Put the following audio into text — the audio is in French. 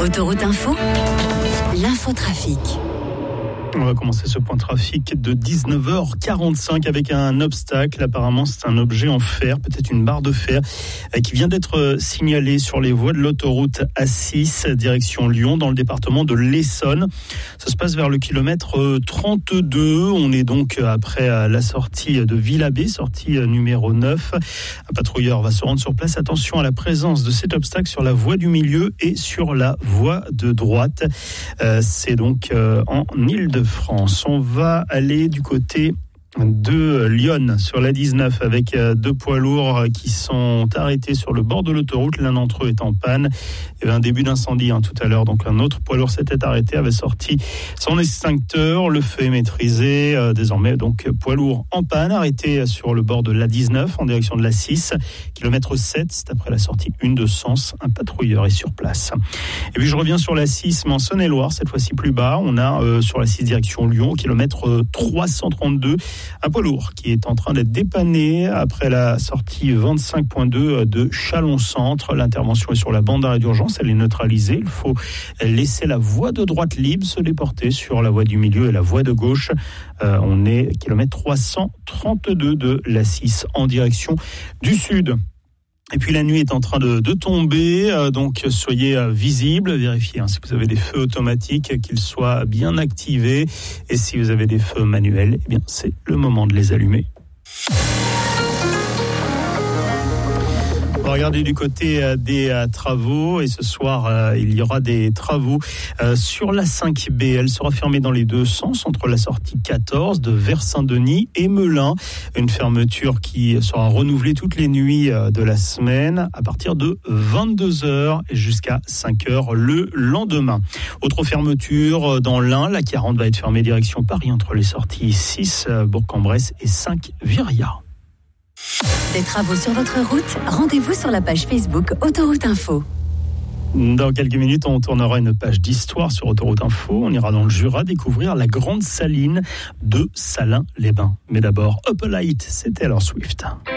Autoroute Info, l'infotrafic. On va commencer ce point trafic de 19h45 avec un obstacle. Apparemment, c'est un objet en fer, peut-être une barre de fer, qui vient d'être signalée sur les voies de l'autoroute A6, direction Lyon, dans le département de l'Essonne. Ça se passe vers le kilomètre 32. On est donc après la sortie de Villabé, sortie numéro 9. Un patrouilleur va se rendre sur place. Attention à la présence de cet obstacle sur la voie du milieu et sur la voie de droite. C'est donc en Île-de-France. On va aller du côté de Lyon sur la 19 avec deux poids lourds qui sont arrêtés sur le bord de l'autoroute. L'un d'entre eux est en panne. Il y avait un début d'incendie tout à l'heure, donc un autre poids lourd s'était arrêté, avait sorti son extincteur. Le feu est maîtrisé. Désormais, donc poids lourd en panne, arrêté sur le bord de la 19 en direction de la 6, kilomètre 7. C'est après la sortie 1 de Sens. Un patrouilleur est sur place. Et puis je reviens sur la 6, mais en Saône-et-Loire, cette fois-ci plus bas. On a sur la 6 direction Lyon, kilomètre 332. Un poids lourd qui est en train d'être dépanné après la sortie 25.2 de Chalon-Centre. L'intervention est sur la bande d'arrêt d'urgence, elle est neutralisée. Il faut laisser la voie de droite libre se déporter sur la voie du milieu et la voie de gauche. On est kilomètre 332 de la 6 en direction du sud. Et puis la nuit est en train de tomber, donc soyez visibles, vérifiez si vous avez des feux automatiques, qu'ils soient bien activés, et si vous avez des feux manuels, eh bien c'est le moment de les allumer. On va regarder du côté des travaux, et ce soir il y aura des travaux sur la 5B. Elle sera fermée dans les deux sens entre la sortie 14 de Vers-Saint-Denis et Melun. Une fermeture qui sera renouvelée toutes les nuits de la semaine à partir de 22h et jusqu'à 5h le lendemain. Autre fermeture dans l'Ain, la 40 va être fermée direction Paris entre les sorties 6 Bourg-en-Bresse et 5 Viria. Des travaux sur votre route, rendez-vous sur la page Facebook Autoroute Info. Dans quelques minutes, on tournera une page d'histoire sur Autoroute Info. On ira dans le Jura découvrir la grande saline de Salins-les-Bains. Mais d'abord, Up a Light, c'était alors Swift.